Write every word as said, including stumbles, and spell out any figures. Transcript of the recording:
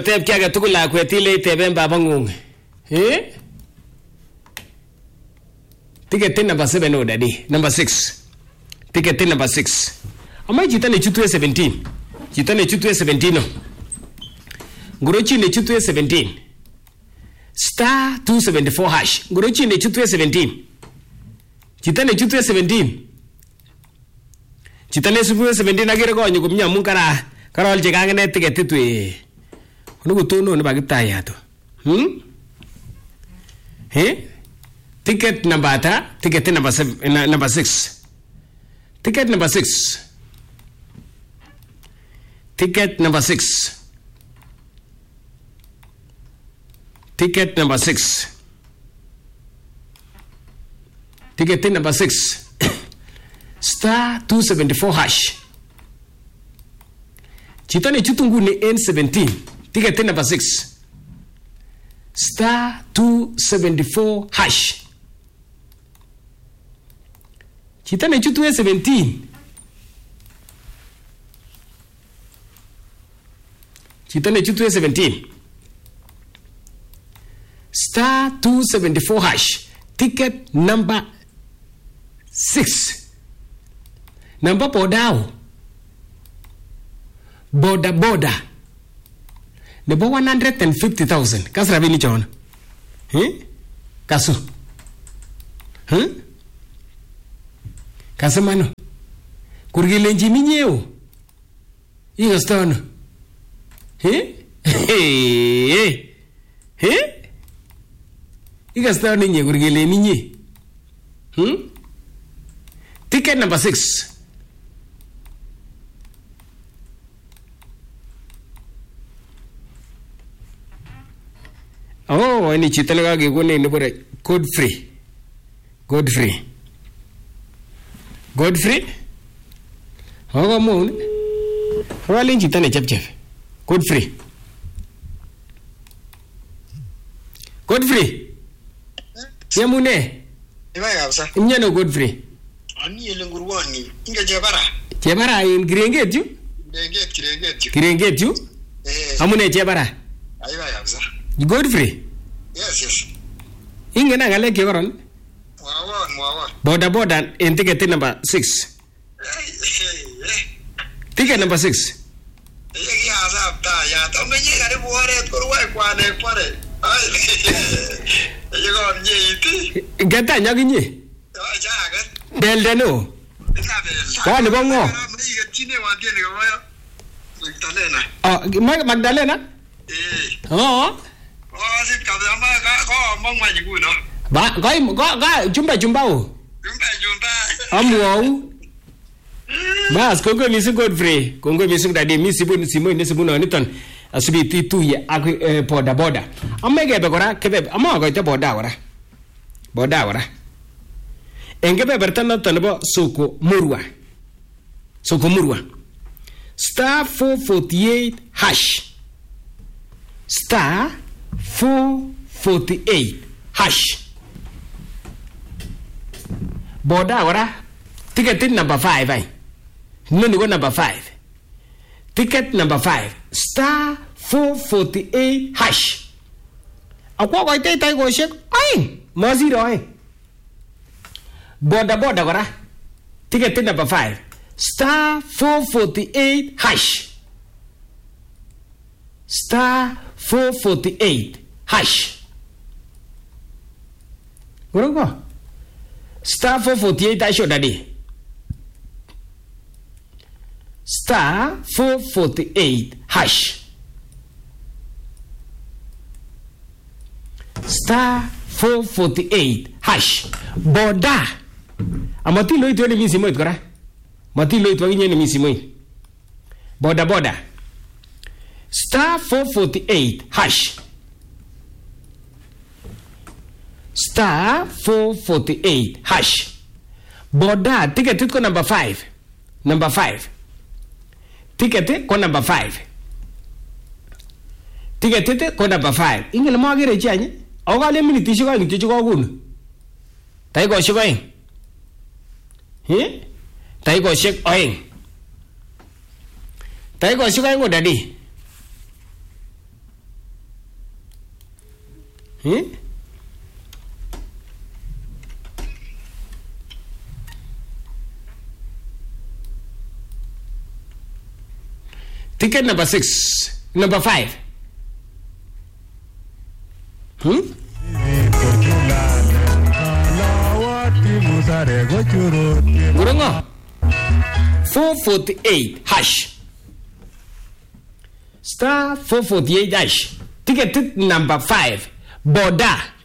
Tep kia age tugul lakwet ile iteben babangung. Eh? Ticket number seven oh daddy. Number six. Ticket number six. Ama chita ne chutu seventeen. Chita ne chutu seventeen no. Ngurochi ne chutu seventeen. Star two seventy-four hash. Ngurochi ne chutu seventeen. Chita ne chutu seventeen. Chita ne chutu seventeen agire ko nyugo mnyamu kara karol jeganga ne ticket tu e. Nugu tono ne bagitaya to. Hmm? Eh? Ticket number ta, ticket number seven, uh, number six. Ticket number six. Ticket number six. Ticket number six. Ticket number six. Star two seventy-four hash. Chitane chutungu ni N seventeen. Ticket number six. Star two seventy-four hash. Chitane chutu N seventeen. Chitane chutu N seventeen. Star two seventy-four hash. Ticket number six. Number podao. Boda boda. Nebo one hundred fifty thousand. Kasra bini chona. Eh? Kasu. Huh? Kasamano. Kurgilenji minyeo. Iga stono. Eh? Eh? Eh? Iga stono nye kurgile minye. Hmm? Ticket number six. Oh, ini chitana ga gune ni bore Godfrey. Godfrey. Godfrey? Hawa mo ne? Hawa lin chitana chap chap. Godfrey. Godfrey. Ya mune? Iba kabisa. Nyano Godfrey. Ani ile nguruani. Inga jebara. Jebara in Kirenget you? Kirenget, Kirenget. Kirenget you? Eh. Amune jebara. Iba kabisa. Godfrey. Yes, yes. Inga na ngale ke koron. Mwawa, mwawa. Boda boda in ticket number six. Ticket number six. Ye ya zapta ya to menye gari buare kurwa kwane kware. Ai. Ye go nye iti. Gata nyaginye. Ya jaga. Beldeno. Kwa ni bongo. Mimi tine wa tine kwa Magdalena. Oh, Magdalena? Eh. Oh. Oh, sit kabisa ma ka ko mong ma jigu no. Ba, goi go ga jumba jumba o. Jumba jumba. Amwo. Bas kongo misi Godfrey, kongo misi dadi misi bu simo ni sibu no niton asibiti tu ya ak boda boda. Amege be gora kebe amma go te boda wara. Boda wara. Engebe bertana tanbo soko murwa. Soko murwa. Star four forty-eight hash. Star four forty-eight hash. Boda wara. Ticket number five ay. No no number five. Ticket number five. Star four forty-eight hash. Akwa ko tay tay go shek. Ay, mo zero ay. Boda boda wara. Ticket number five. Star four forty-eight hash. Star four forty-eight hash. Goro Star four forty-eight hash odadi. Star four forty-eight hash. Star four forty-eight hash. Boda. Amati lo itu ni misi mo itkora. Mati lo itu ni misi mo. Boda boda. Star four forty-eight hash. Star four forty-eight hash. Boda ticket ko number five. Number five. Ticket ko number five. Ticket ko number five. Ingel mo agere chanye. Awale minute shiko ngi chiko gun. Tai go shiko ing. He? Tai go shik oing. Tai go shiko ing odadi. Eh? Ticket number six. Number five. Hmm? Gurongo. four forty-eight hash. Star four forty-eight hash. Ticket number five. Boda.